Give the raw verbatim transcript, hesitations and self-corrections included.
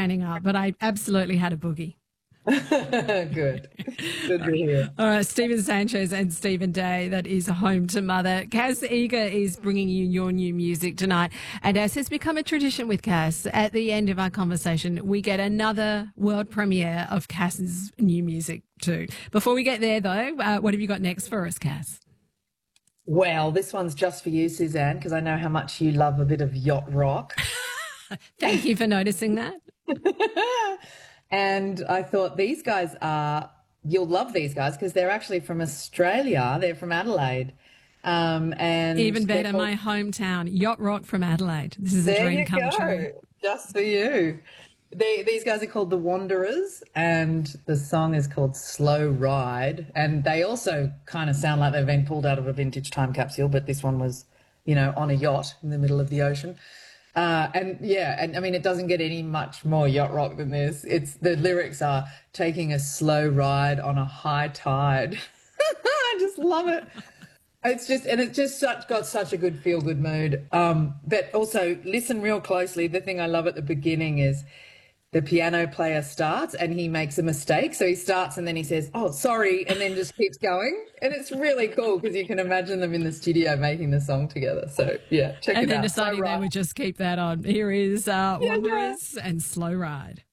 standing up, but I absolutely had a boogie. Good. Good to hear. All right, Stephen Sanchez and Stephen Day, that is Home to Mother. Cass Eager is bringing you your new music tonight. And as has become a tradition with Cass, at the end of our conversation, we get another world premiere of Cass's new music too. Before we get there, though, uh, what have you got next for us, Cass? Well, this one's just for you, Suzanne, because I know how much you love a bit of yacht rock. Thank you for noticing that. And I thought these guys are, you'll love these guys because they're actually from Australia. They're from Adelaide. Um, and Even better, called, my hometown, yacht rock from Adelaide. This is a there dream you come go, true. just for you. They, these guys are called The Wanderers, and the song is called Slow Ride. And they also kind of sound like they've been pulled out of a vintage time capsule, but this one was, you know, on a yacht in the middle of the ocean. Uh, and yeah, and I mean, it doesn't get any much more yacht rock than this. It's the lyrics are taking a slow ride on a high tide. I just love it. It's just, and it's just such, got such a good feel good mood. Um, but also listen real closely. The thing I love at the beginning is the piano player starts and he makes a mistake. So he starts and then he says, oh, sorry, and then just keeps going. And it's really cool because you can imagine them in the studio making the song together. So, yeah, check and it out. And then deciding they would just keep that on. Here is uh, Yeah, Wanderers yeah. and Slow Ride.